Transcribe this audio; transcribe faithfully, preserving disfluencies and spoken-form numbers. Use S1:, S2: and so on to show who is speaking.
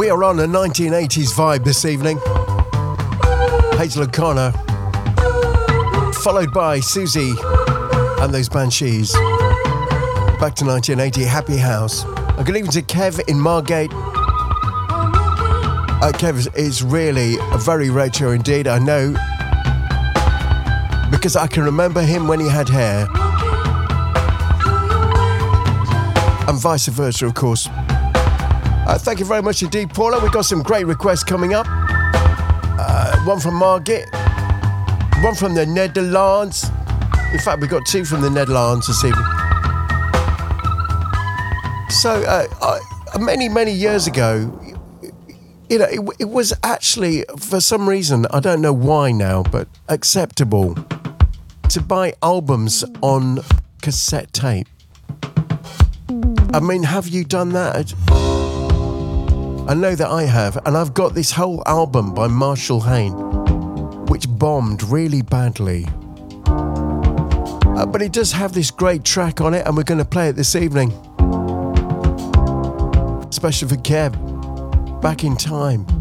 S1: We are on a nineteen eighties vibe this evening. Hazel O'Connor, followed by Susie and those Banshees. Back to nineteen eighty, Happy House. I'm going even to Kev in Margate. Uh, Kev is really a very retro indeed, I know, because I can remember him when he had hair. And vice versa, of course. Uh, thank you very much indeed, Paula. We've got some great requests coming up. Uh, one from Margate, one from the Netherlands. In fact, we've got two from the Netherlands this evening. So, uh, I, many, many years ago, you know, it, it was actually, for some reason, I don't know why now, but acceptable to buy albums on cassette tape. I mean, have you done that? I know that I have, and I've got this whole album by Marshall Hayne, which bombed really badly. Uh, but it does have this great track on it, and we're going to play it this evening. Especially for Kev, Back in Time.